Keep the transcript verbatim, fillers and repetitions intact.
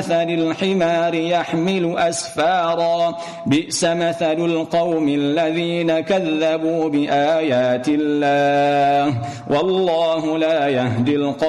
مثل الحمار يحمل أسفارا بئس مثل القوم الذين كذبوا بآيات الله والله لا يهدي القوم